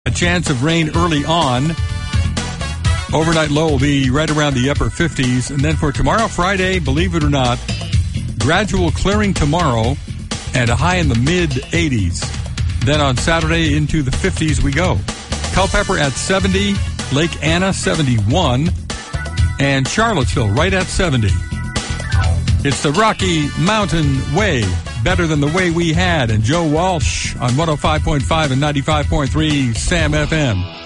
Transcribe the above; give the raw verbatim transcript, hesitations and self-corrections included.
A chance of rain early on. Overnight low will be right around the upper fifties. And then for tomorrow, Friday, believe it or not, gradual clearing tomorrow and a high in the mid-eighties. Then on Saturday into the fifties we go. Culpeper at seventy, Lake Anna seventy-one, and Charlottesville right at seventy. It's the Rocky Mountain Way, better than the way we had. And Joe Walsh on one oh five point five and ninety-five point three Sam F M.